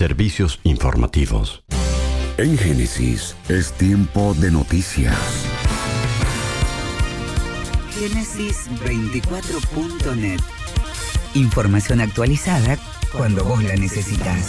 servicios informativos. En Génesis es tiempo de noticias. Génesis24.net. Información actualizada cuando vos la necesitas.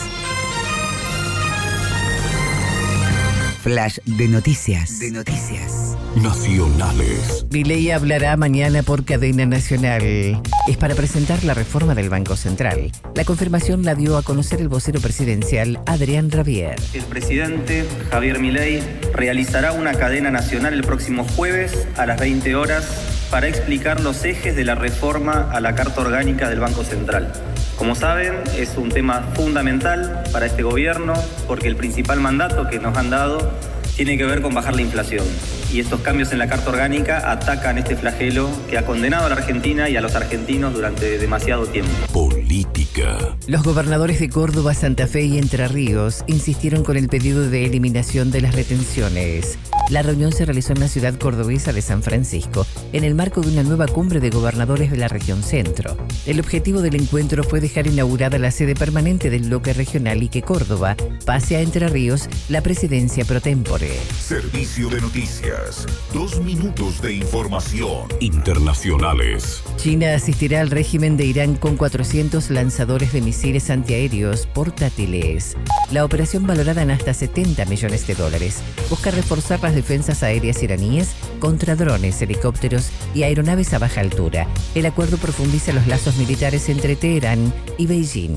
Flash de noticias. Nacionales. Milei hablará mañana por cadena nacional. Es para presentar la reforma del Banco Central. La confirmación la dio a conocer el vocero presidencial Adrián Rabier. El presidente Javier Milei realizará una cadena nacional el próximo jueves a las 20 horas para explicar los ejes de la reforma a la Carta Orgánica del Banco Central. Como saben, es un tema fundamental para este gobierno porque el principal mandato que nos han dado tiene que ver con bajar la inflación. Y estos cambios en la Carta Orgánica atacan este flagelo que ha condenado a la Argentina y a los argentinos durante demasiado tiempo. Política. Los gobernadores de Córdoba, Santa Fe y Entre Ríos insistieron con el pedido de eliminación de las retenciones. La reunión se realizó en la ciudad cordobesa de San Francisco, en el marco de una nueva cumbre de gobernadores de la región centro. El objetivo del encuentro fue dejar inaugurada la sede permanente del bloque regional y que Córdoba pase a Entre Ríos la presidencia pro tempore. Servicio de noticias. 2 minutos de información. Internacionales. China asistirá al régimen de Irán con 400 lanzadores de misiles antiaéreos portátiles. La operación, valorada en hasta $70 millones, busca reforzar las defensas aéreas iraníes contra drones, helicópteros y aeronaves a baja altura. El acuerdo profundiza los lazos militares entre Teherán y Beijing.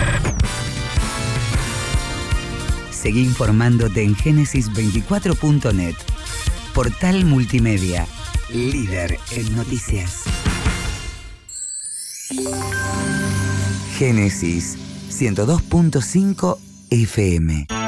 Seguí informándote en Génesis24.net. Portal multimedia, líder en noticias. Génesis 102.5 FM.